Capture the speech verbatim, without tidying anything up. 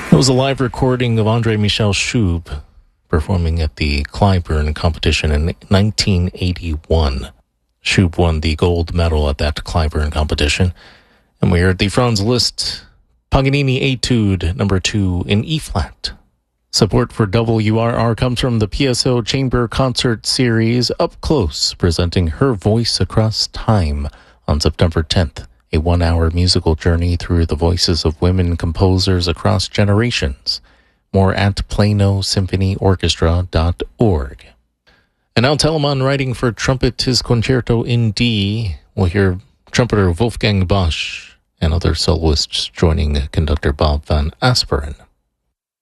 It was a live recording of André Michel Schub performing at the Clyburn competition in nineteen eighty-one. Schub won the gold medal at that Clyburn competition. And we heard the Franz Liszt Paganini Etude number two in E-flat. Support for W R R comes from the P S O Chamber Concert Series Up Close, presenting Her Voice Across Time on September tenth. A one-hour musical journey through the voices of women composers across generations. More at plano symphony orchestra dot org. And now Telemann writing for trumpet his concerto in D. We'll hear trumpeter Wolfgang Bosch and other soloists joining conductor Bob van Asperen.